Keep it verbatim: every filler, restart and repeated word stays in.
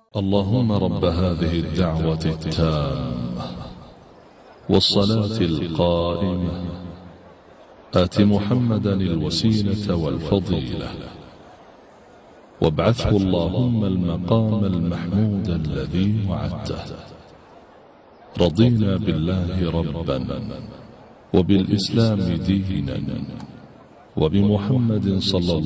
اللهم رب هذه الدعوة التامة والصلاة القائمة آت محمدا الوسيلة والفضيلة وابعثه اللهم المقام المحمود الذي وعدته. رضينا بالله ربا وبالإسلام دينا وبمحمد صلى الله